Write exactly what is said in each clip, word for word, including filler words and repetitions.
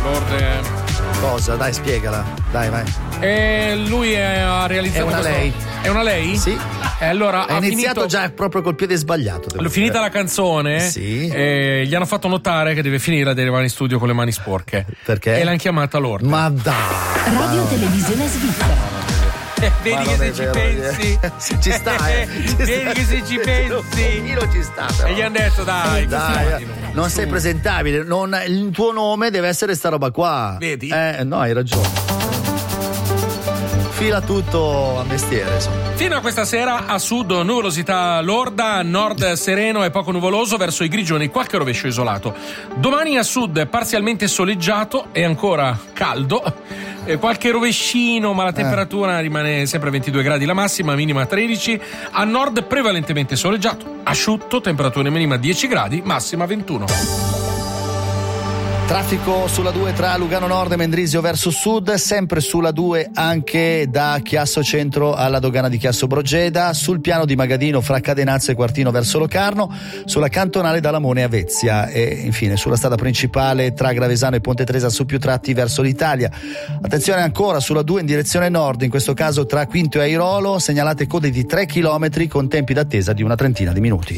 Lord. Cosa? Dai, spiegala. Dai, vai. E lui è, ha realizzato. È una questo... lei. È una lei? Sì. E allora ha ha iniziato finito... già proprio col piede sbagliato. Allora, finita la canzone, sì. eh, gli hanno fatto notare che deve finire ad arrivare in studio con le mani sporche. Perché? E l'hanno chiamata Lord. Ma dai. Radio Televisione Svizzera. Eh, vedi che se ci vero, pensi eh. ci sta, eh. Ci vedi sta. che se ci pensi Io ci sta, però. e gli hanno detto dai, dai non sei presentabile, non, il tuo nome deve essere sta roba qua. Vedi? Eh, no, hai ragione. Fila tutto a mestiere, insomma. Fino a questa sera a sud nuvolosità lorda, a nord sereno e poco nuvoloso, verso i grigioni qualche rovescio isolato. Domani a sud parzialmente soleggiato e ancora caldo, e qualche rovescino, ma la temperatura eh. rimane sempre ventidue gradi la massima, minima tredici. A nord prevalentemente soleggiato, asciutto, temperatura minima dieci gradi, massima ventuno. Traffico sulla due tra Lugano Nord e Mendrisio verso sud, sempre sulla due anche da Chiasso Centro alla dogana di Chiasso Brogeda, sul piano di Magadino fra Cadenazzo e Quartino verso Locarno, sulla cantonale da Lamone a Vezia e infine sulla strada principale tra Gravesano e Ponte Tresa su più tratti verso l'Italia. Attenzione ancora sulla due in direzione nord, in questo caso tra Quinto e Airolo, segnalate code di tre chilometri con tempi d'attesa di una trentina di minuti.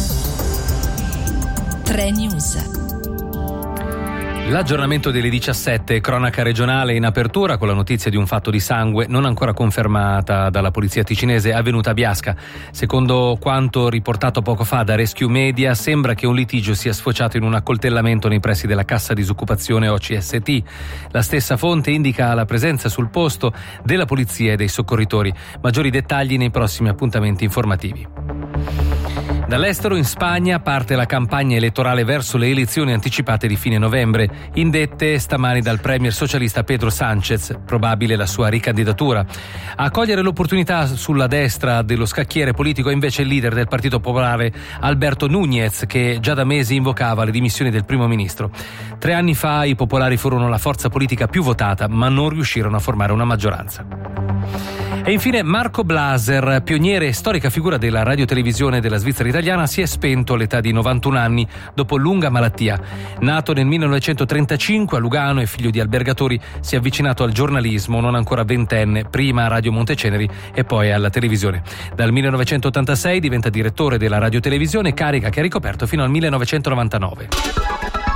tre News. L'aggiornamento delle diciassette, cronaca regionale in apertura con la notizia di un fatto di sangue non ancora confermata dalla polizia ticinese avvenuta a Biasca. Secondo quanto riportato poco fa da Rescue Media, sembra che un litigio sia sfociato in un accoltellamento nei pressi della cassa disoccupazione O C S T. La stessa fonte indica la presenza sul posto della polizia e dei soccorritori. Maggiori dettagli nei prossimi appuntamenti informativi. Dall'estero, in Spagna, parte la campagna elettorale verso le elezioni anticipate di fine novembre, indette stamani dal premier socialista Pedro Sánchez, probabile la sua ricandidatura. A cogliere l'opportunità sulla destra dello scacchiere politico è invece il leader del Partito Popolare Alberto Núñez, che già da mesi invocava le dimissioni del primo ministro. Tre anni fa i popolari furono la forza politica più votata, ma non riuscirono a formare una maggioranza. E infine Marco Blaser, pioniere e storica figura della radiotelevisione della Svizzera italiana, si è spento all'età di novantuno anni dopo lunga malattia. Nato nel millenovecentotrentacinque a Lugano e figlio di albergatori, si è avvicinato al giornalismo non ancora ventenne, prima a Radio Monteceneri e poi alla televisione. Dal millenovecentottantasei diventa direttore della radiotelevisione, carica che ha ricoperto fino al millenovecentonovantanove.